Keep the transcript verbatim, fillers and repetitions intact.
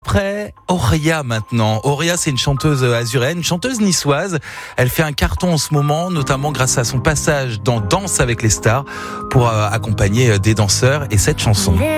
exprès. Auria maintenant. Auria, c'est une chanteuse azuréenne, une chanteuse niçoise. Elle fait un carton en ce moment, notamment grâce à son passage dans Danse avec les stars pour euh, accompagner des danseurs et cette chanson.